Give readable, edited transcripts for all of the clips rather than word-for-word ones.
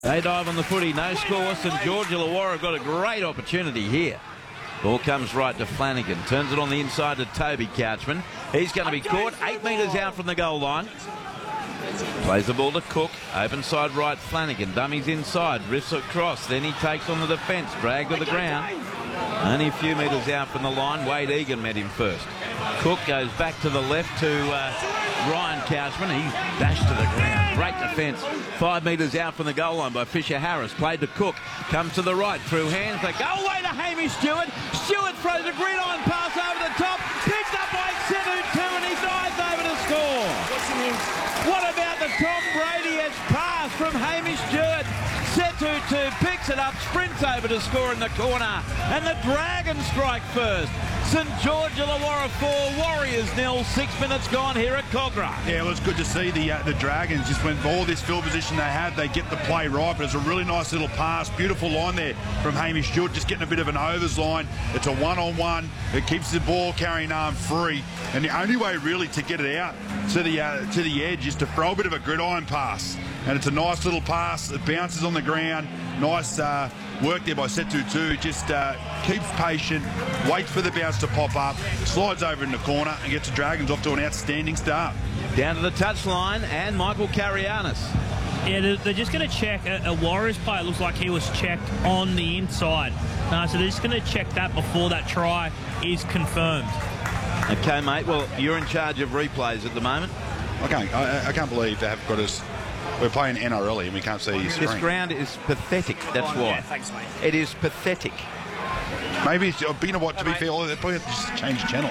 They dive on the footy, no score. St George Illawarra have got a great opportunity here. Ball comes right to Flanagan, turns it on the inside to Toby Couchman. He's going to be caught 8 metres out from the goal line. Plays the ball to Cook, open side right Flanagan, dummies inside, riffs across, then he takes on the defence, dragged to the ground. Only a few metres out from the line, Wade Egan met him first. Cook goes back to the left to Ryan Couchman. He's dashed to the ground. Great defence. 5 metres out from the goal line by Fisher Harris. Played to Cook. Comes to the right through hands. They go away to Hamish Stewart. Stewart throws a gridiron pass over the top. Picked up by Setu and he dives over to score. What about the Tom Brady-esque pass from Hamish Stewart? Setu picks it up, sprints over to score in the corner. And the Dragons strike first. St George Illawarra 4, Warriors 0, 6 minutes gone here at Cogra. Yeah, well, it's good to see the Dragons just went all this field position they had, they get the play right, but it's a really nice little pass, beautiful line there from Hamish Stewart, just getting a bit of an overs line. It's a one-on-one, it keeps the ball carrying arm free, and the only way really to get it out to the edge is to throw a bit of a gridiron pass, and it's a nice little pass, it bounces on the ground, nice work there by Setu, just keeps patient, waits for the bounce to pop up, slides over in the corner and gets the Dragons off to an outstanding start. Down to the touchline and Michael Karianis. Yeah, they're just going to check a Warriors player. It looks like he was checked on the inside. So they're just going to check that before that try is confirmed. Okay, mate. Well, you're in charge of replays at the moment. I can't believe they have got us. We're playing NRL and we can't see his screen. This ground is pathetic, that's why. Yeah, thanks, mate. It is pathetic. Maybe it's been what, to be fair, they probably have to just change the channel.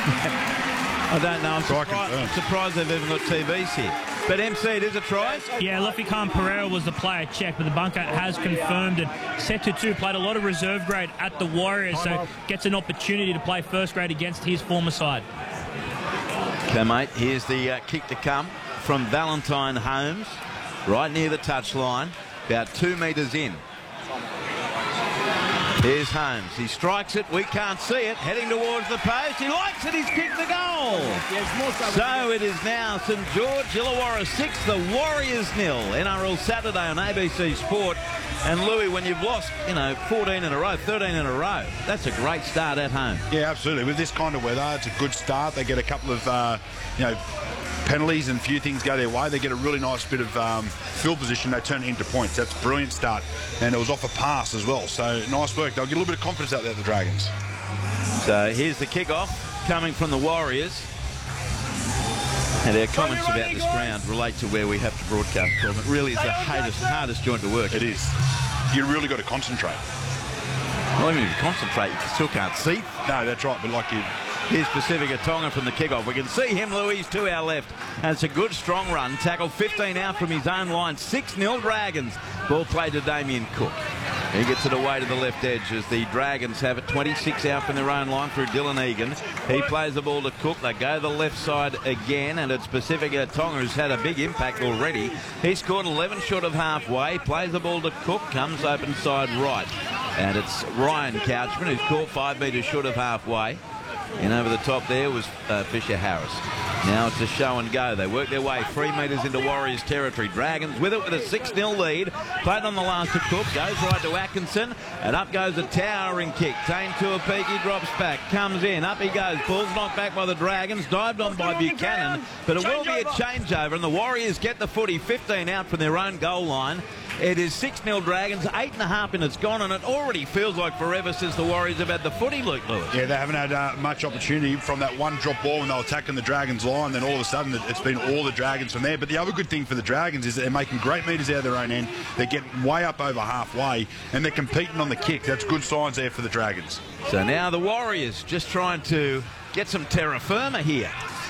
I don't know. I'm surprised they've even got TVs here. But MC, it is a try? Yeah, Luffy Khan Pereira was the player checked, but the bunker has confirmed it. Setu played a lot of reserve grade at the Warriors, so gets an opportunity to play first grade against his former side. Okay, mate, here's the kick to come from Valentine Holmes, right near the touchline, about 2 metres in. Here's Holmes. He strikes it. We can't see it. Heading towards the post. He likes it. He's kicked the goal. So it is now St George Illawarra 6, the Warriors 0. NRL Saturday on ABC Sport. And Louis, when you've lost, 14 in a row, 13 in a row, that's a great start at home. Yeah, absolutely. With this kind of weather, it's a good start. They get a couple of, penalties and a few things go their way. They get a really nice bit of field position. They turn it into points. That's a brilliant start. And it was off a pass as well. So nice work. They'll get a little bit of confidence out there, the Dragons. So here's the kick-off coming from the Warriors. And our comments about this ground relate to where we have to broadcast from. It really is the hardest joint to work. It is. You really got to concentrate. Well, even if you concentrate, you still can't see. No, that's right. But like you... Here's Pacifica Tonga from the kickoff. We can see him, Louise, to our left. And it's a good, strong run. Tackle 15 out from his own line. 6-0 Dragons. Ball played to Damien Cook. He gets it away to the left edge as the Dragons have it. 26 out from their own line through Dylan Egan. He plays the ball to Cook. They go the left side again, and it's Pacifica Tonga who's had a big impact already. He scored 11 short of halfway. Plays the ball to Cook. Comes open side right. And it's Ryan Couchman who's caught 5 metres short of halfway. And over the top there was Fisher Harris. Now it's a show and go. They work their way 3 metres into Warriors territory. Dragons with it with a 6-0 lead. Played on the last to Cook. Goes right to Atkinson. And up goes a towering kick. Tane Tuapiki drops back. Comes in. Up he goes. Ball's knocked back by the Dragons. Dived on by Buchanan. But it will be a changeover. And the Warriors get the footy 15 out from their own goal line. It is 6-0 Dragons, 8.5 minutes gone, and it already feels like forever since the Warriors have had the footy, Luke Lewis. Yeah, they haven't had much opportunity from that one drop ball when they were attacking the Dragons line. Then all of a sudden, it's been all the Dragons from there. But the other good thing for the Dragons is that they're making great metres out of their own end. They're getting way up over halfway, and they're competing on the kick. That's good signs there for the Dragons. So now the Warriors just trying to get some terra firma here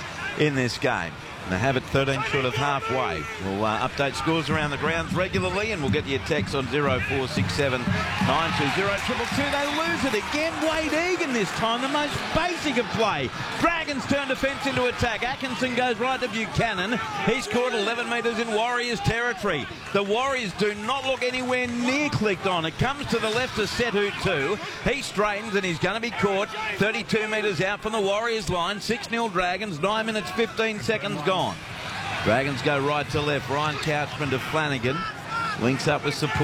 in this game. And they have it 13 short of halfway. We'll update scores around the grounds regularly, and we'll get you a text on 0467 920 222. They lose it again. Wade Egan this time, the most basic of play. Dragons turn defence into attack. Atkinson goes right to Buchanan. He's caught 11 metres in Warriors territory. The Warriors do not look anywhere near clicked on. It comes to the left to Setu. He straightens and he's going to be caught 32 metres out from the Warriors line. 6-0 Dragons, 9 minutes 15 seconds gone. Dragons go right to left. Ryan Couchman to Flanagan. Links up with support.